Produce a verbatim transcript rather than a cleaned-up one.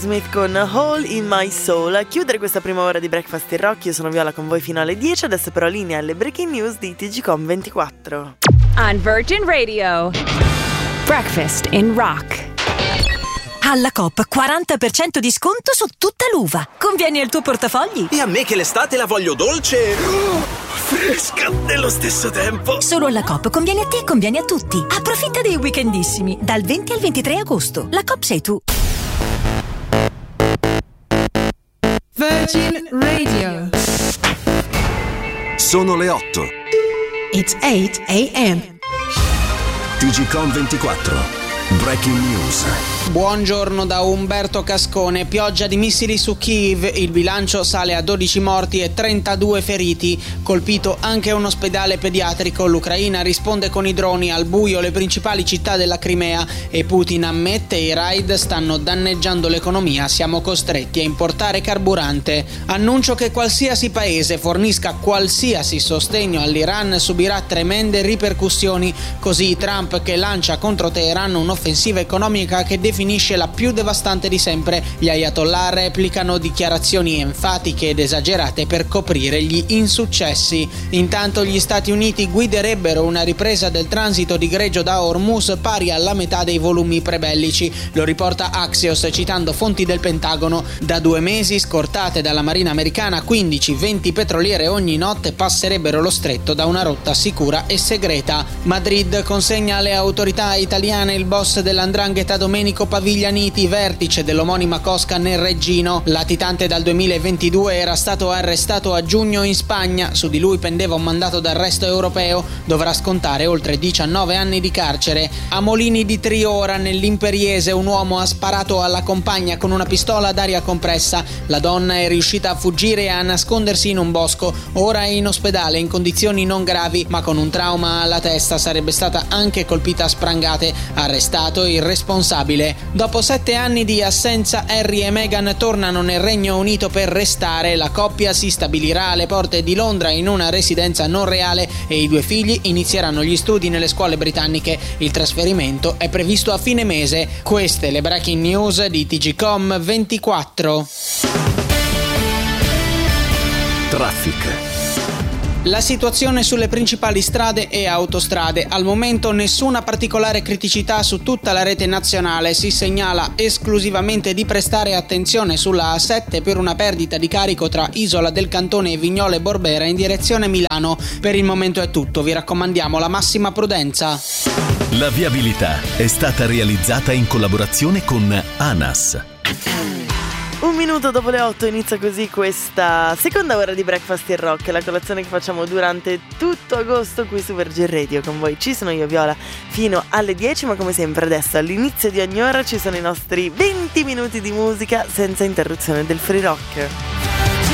Smith con Hole in My Soul. A chiudere questa prima ora di Breakfast in Rock, io sono Viola con voi fino alle dieci. Adesso però linea alle breaking news di T G Com ventiquattro. On Virgin Radio, Breakfast in Rock. Alla Coop quaranta per cento di sconto su tutta l'uva. Convieni al tuo portafogli. E a me che l'estate la voglio dolce, oh, fresca nello stesso tempo. Solo alla Coop conviene a te e conviene a tutti. Approfitta dei weekendissimi dal venti al ventitré agosto. La Coop sei tu. Virgin Radio. Sono le otto. It's eight a.m. T G Com ventiquattro. Breaking News. Buongiorno da Umberto Cascone. Pioggia di missili su Kiev, il bilancio sale a dodici morti e trentadue feriti. Colpito anche un ospedale pediatrico, l'Ucraina risponde con i droni al buio le principali città della Crimea e Putin ammette i raid stanno danneggiando l'economia, siamo costretti a importare carburante. Annuncio che qualsiasi paese fornisca qualsiasi sostegno all'Iran subirà tremende ripercussioni, così Trump che lancia contro Teheran un'offensiva offensiva economica che definisce la più devastante di sempre. Gli ayatollah replicano dichiarazioni enfatiche ed esagerate per coprire gli insuccessi. Intanto gli Stati Uniti guiderebbero una ripresa del transito di greggio da Hormuz pari alla metà dei volumi prebellici, lo riporta Axios citando fonti del Pentagono. Da due mesi, scortate dalla Marina americana, quindici venti petroliere ogni notte passerebbero lo stretto da una rotta sicura e segreta. Madrid consegna alle autorità italiane il boss dell'Andrangheta Domenico Paviglianiti, vertice dell'omonima cosca nel Reggino. Latitante dal duemilaventidue, era stato arrestato a giugno in Spagna, su di lui pendeva un mandato d'arresto europeo, dovrà scontare oltre diciannove anni di carcere. A Molini di Triora, nell'Imperiese, un uomo ha sparato alla compagna con una pistola ad aria compressa. La donna è riuscita a fuggire e a nascondersi in un bosco, ora è in ospedale in condizioni non gravi ma con un trauma alla testa, sarebbe stata anche colpita a sprangate. Arrestato il responsabile. Dopo sette anni di assenza, Harry e Meghan tornano nel Regno Unito per restare. La coppia si stabilirà alle porte di Londra in una residenza non reale e i due figli inizieranno gli studi nelle scuole britanniche. Il trasferimento è previsto a fine mese. Queste le breaking news di T G Com ventiquattro. Traffic. La situazione sulle principali strade e autostrade. Al momento nessuna particolare criticità su tutta la rete nazionale. Si segnala esclusivamente di prestare attenzione sulla A sette per una perdita di carico tra Isola del Cantone e Vignole Borbera in direzione Milano. Per il momento è tutto, vi raccomandiamo la massima prudenza. La viabilità è stata realizzata in collaborazione con ANAS. Un minuto dopo le otto inizia così questa seconda ora di Breakfast in Rock, la colazione che facciamo durante tutto agosto qui su Virgin Radio. Con voi ci sono io, Viola, fino alle dieci, ma come sempre adesso all'inizio di ogni ora ci sono i nostri venti minuti di musica senza interruzione del free rock.